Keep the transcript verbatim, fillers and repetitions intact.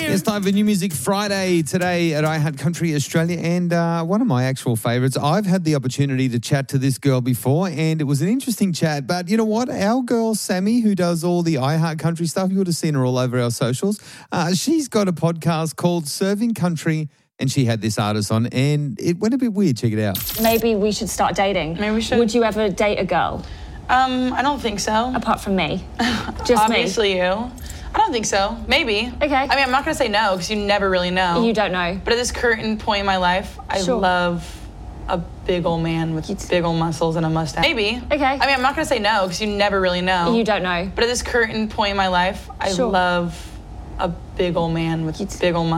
It's time for New Music Friday today at iHeart Country Australia, and uh, one of my actual favourites. I've had the opportunity to chat to this girl before, and it was an interesting chat. But you know what? Our girl Sammy, who does all the iHeart Country stuff, you would have seen her all over our socials. Uh, she's got a podcast called Serving Country, and she had this artist on, and it went a bit weird. Check it out. Maybe we should start dating. Maybe we should. Would you ever date a girl? Um, I don't think so. Apart from me. Just Obviously me. you. I don't think so. Maybe. Okay. I mean, I'm not going to say no because you never really know. You don't know. But at this current point in my life, I Sure. love a big old man with You'd- big old muscles and a mustache. Maybe. Okay. I mean, I'm not going to say no because you never really know. You don't know. But at this current point in my life, I Sure. love a big old man with You'd- big old muscles.